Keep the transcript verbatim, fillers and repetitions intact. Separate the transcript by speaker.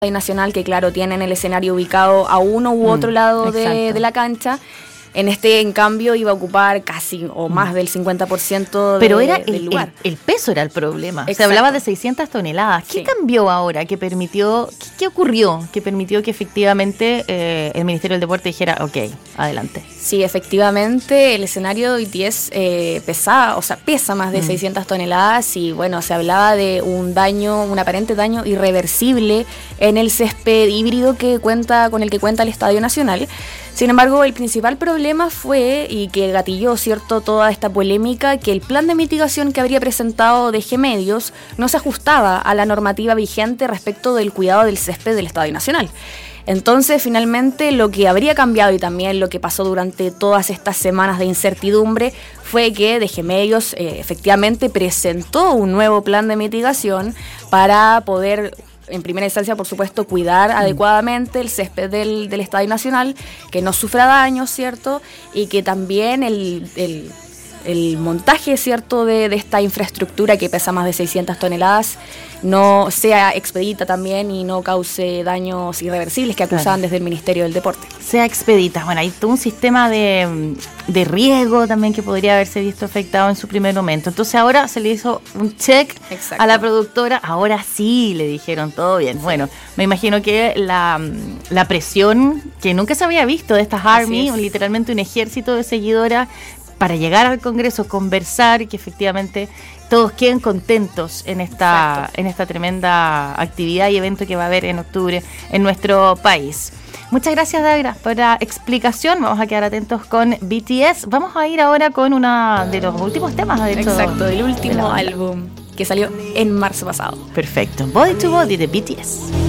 Speaker 1: Nacional, que claro, tienen el escenario ubicado a uno u otro mm, lado de, de la cancha. En este, en cambio, iba a ocupar casi o más del cincuenta por ciento de,
Speaker 2: Pero era
Speaker 1: del
Speaker 2: el,
Speaker 1: lugar.
Speaker 2: El, el peso era el problema.
Speaker 1: Exacto.
Speaker 2: Se hablaba de seiscientas toneladas. ¿Qué
Speaker 1: sí.
Speaker 2: cambió ahora? ¿Qué permitió? ¿Qué, qué ocurrió? Que permitió que efectivamente eh, el Ministerio del Deporte dijera, ok, adelante.
Speaker 1: Sí, efectivamente, el escenario de I T S eh, pesaba, o sea, pesa más de mm. seiscientas toneladas y bueno, se hablaba de un daño, un aparente daño irreversible en el césped híbrido que cuenta, con el que cuenta el Estadio Nacional. Sin embargo, el principal problema fue, y que gatilló, ¿cierto?, toda esta polémica, que el plan de mitigación que habría presentado D G Medios no se ajustaba a la normativa vigente respecto del cuidado del césped del Estadio Nacional. Entonces, finalmente, lo que habría cambiado y también lo que pasó durante todas estas semanas de incertidumbre fue que D G Medios eh, efectivamente presentó un nuevo plan de mitigación para poder, en primera instancia, por supuesto, cuidar mm. adecuadamente el césped del, del Estadio Nacional, que no sufra daños, ¿cierto? Y que también el, el, el montaje, ¿cierto?, de, de esta infraestructura que pesa más de seiscientas toneladas no sea expedita también y no cause daños irreversibles que acusaban claro. desde el Ministerio del Deporte.
Speaker 2: Sea expedita. Bueno, hay todo un sistema de, de riego también que podría haberse visto afectado en su primer momento. Entonces ahora se le hizo un check Exacto. a la productora. Ahora sí le dijeron todo bien. Sí. Bueno, me imagino que la, la presión que nunca se había visto de estas Army, literalmente un ejército de seguidoras, para llegar al Congreso, conversar y que efectivamente todos queden contentos en esta, en esta tremenda actividad y evento que va a haber en octubre en nuestro país. Muchas gracias, Dagra, por la explicación. Vamos a quedar atentos con B T S. Vamos a ir ahora con uno de los últimos temas, de hecho.
Speaker 1: Exacto, del último de álbum que salió en marzo pasado.
Speaker 2: Perfecto. Body to Body de B T S.